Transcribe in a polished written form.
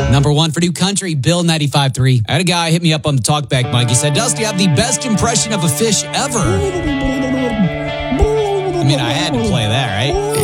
Number one for New Country, Bill 95.3. I had a guy hit me up on the talkback mic. He said, Dusty, you have the best impression of a fish ever. I mean, I had to play that, right?